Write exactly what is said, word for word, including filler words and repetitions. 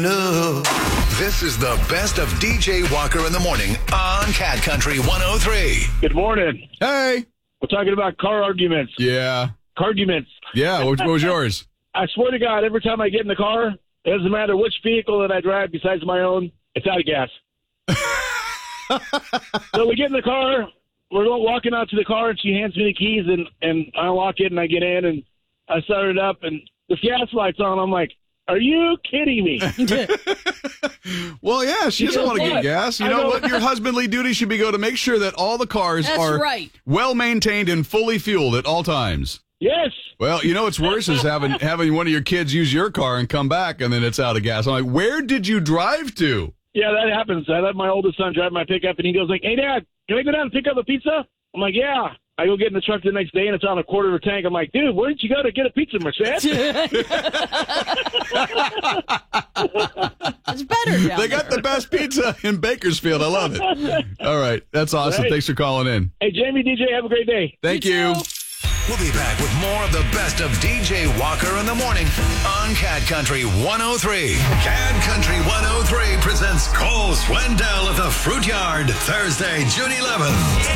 No. This is the best of D J Walker in the morning on Cat Country one oh three. Good morning. Hey. We're talking about car arguments. Yeah. Carguments. Yeah, what, what was yours? I swear to God, every time I get in the car, it doesn't matter which vehicle that I drive besides my own, it's out of gas. So we get in the car, we're going, walking out to the car, and she hands me the keys, and, and I unlock it, and I get in, and I start it up, and the gas light's on. I'm like, are you kidding me? Well, yeah, she doesn't know want to get what? gas. You I know, know. what? Your husbandly duty should be go to make sure that all the cars That's are right. well maintained and fully fueled at all times. Yes. Well, you know what's worse is having having one of your kids use your car and come back and then it's out of gas. I'm like, where did you drive to? Yeah, that happens. I let my oldest son drive my pickup, and he goes like, hey, Dad, can I go down and pick up a pizza? I'm like, yeah. I go get in the truck the next day, and it's on a quarter of a tank. I'm like, dude, where did you go to get a pizza, Merced? It's better down They got there. the best pizza in Bakersfield. I love it. All right. That's awesome. Hey. Thanks for calling in. Hey, Jamie, D J, have a great day. Thank You you. too. We'll be back with more of the best of D J Walker in the morning on Cat Country one oh three. Cat Country one oh three presents Cole Swindell at the Fruit Yard Thursday, June eleventh.